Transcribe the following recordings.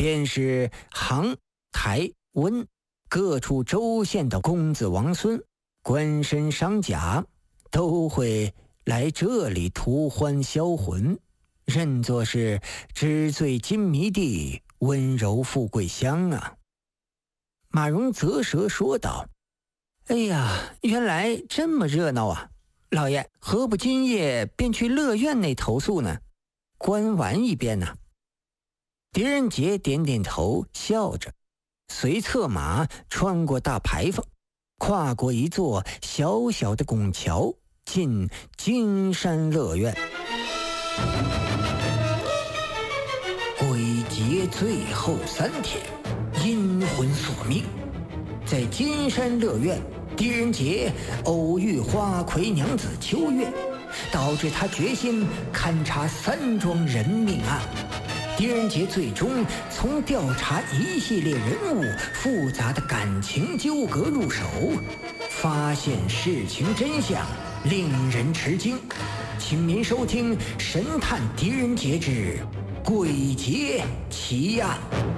便是杭、台、温各处州县的公子王孙、官绅商贾，都会来这里图欢销魂，认作是纸醉金迷地温柔富贵乡啊。马荣啧舌说道：哎呀，原来这么热闹啊！老爷何不今夜便去乐院内投宿呢？观玩一遍呢？狄仁杰点点头，笑着，随策马穿过大牌坊，跨过一座小小的拱桥，进金山乐院。鬼节最后3天，阴魂索命。在金山乐院，狄仁杰偶遇花魁娘子秋月，导致他决心勘察3桩人命案。狄仁杰最终从调查一系列人物复杂的感情纠葛入手，发现事情真相，令人吃惊。请您收听《神探狄仁杰之鬼节奇案》。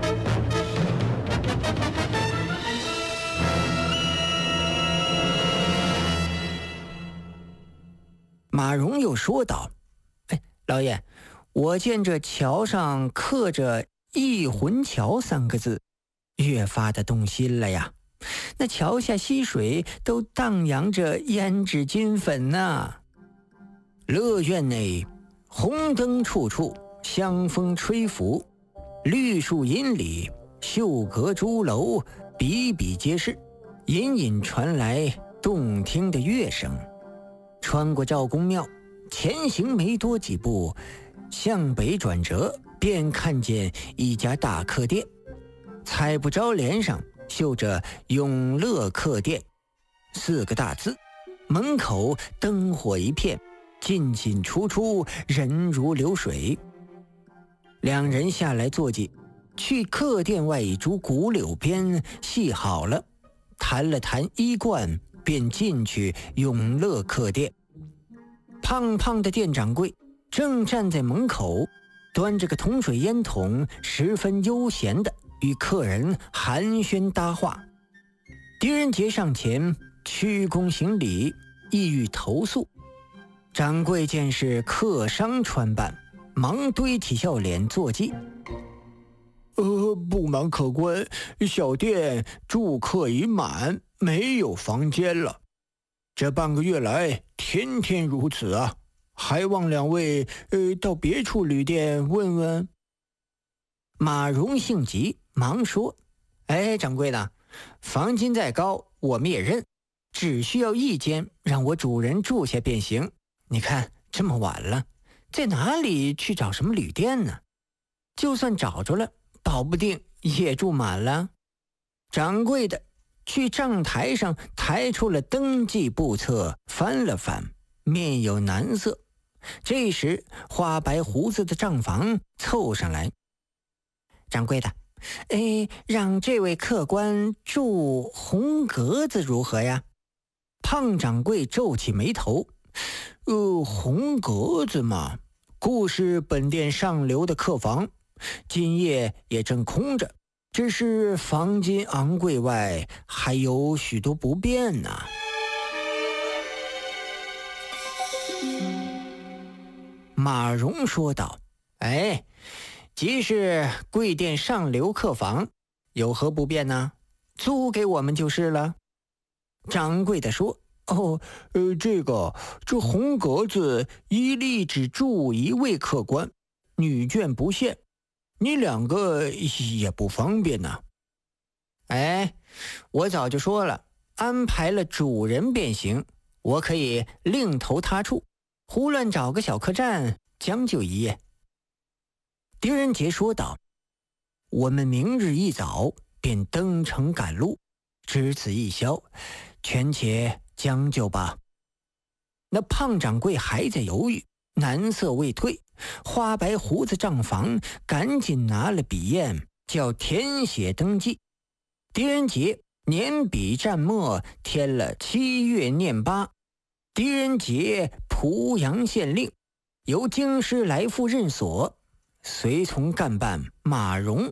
马荣又说道：老爷，我见这桥上刻着翊魂桥3个字，越发的动心了呀。那桥下溪水都荡漾着胭脂金粉呢。乐院内红灯处处，香风吹拂，绿树荫里，秀阁朱楼比比皆是，隐隐传来动听的乐声。穿过赵公庙，前行没多几步，向北转折，便看见一家大客店，彩布招联上绣着永乐客店4个大字，门口灯火一片，进进出出，人如流水。两人下来坐骑，去客店外一株古柳边系好了，谈了谈衣冠，便进去永乐客店。胖胖的店掌柜正站在门口，端着个铜水烟筒，十分悠闲地与客人寒暄搭话。狄仁杰上前鞠躬行礼，意欲投宿。掌柜见是客商穿扮，忙堆起笑脸作揖：不瞒客官，小店住客已满，没有房间了。这半个月来天天如此啊，还望两位到别处旅店问问。马荣性急，忙说：掌柜的，房金再高我们也认，只需要1间让我主人住下便行。你看这么晚了，在哪里去找什么旅店呢？就算找着了，保不定也住满了。掌柜的去账台上抬出了登记簿册，翻了翻，面有难色。这时花白胡子的账房凑上来：掌柜的，让这位客官住红格子如何呀？胖掌柜皱起眉头：红格子嘛，故是本店上流的客房，今夜也正空着，只是房金昂贵外，还有许多不便呢。马荣说道：即是贵店上流客房，有何不便呢？租给我们就是了。掌柜的说：这红格子一例只住1位客官，女眷不限，你2个也不方便呢。我早就说了，安排了主人便行，我可以另投他处，胡乱找个小客栈将就一夜。狄仁杰说道：我们明日一早便登城赶路，只此一宵，权且将就吧。那胖掌柜还在犹豫，难色未退，花白胡子账房赶紧拿了笔砚，叫填写登记。狄仁杰捻笔蘸墨，填了7月念8，狄仁杰濮阳县令，由京师来赴任所。随从干办马荣